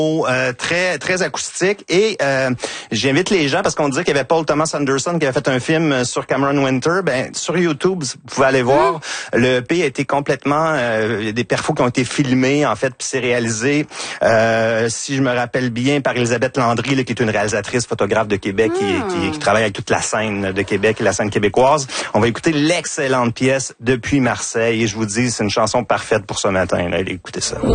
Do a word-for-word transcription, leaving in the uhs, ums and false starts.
Euh, très très acoustique et euh, j'invite les gens parce qu'on disait qu'il y avait Paul Thomas Anderson qui avait fait un film sur Cameron Winter. Ben sur YouTube, vous pouvez aller voir. Mmh. Le E P a été complètement euh, des perfos qui ont été filmés en fait, puis c'est réalisé. Euh, si je me rappelle bien par Elisabeth Landry, là, qui est une réalisatrice photographe de Québec, mmh. qui, qui, qui travaille avec toute la scène de Québec et la scène québécoise. On va écouter l'excellente pièce Depuis Marseille et je vous dis, c'est une chanson parfaite pour ce matin. Là, écoutez ça.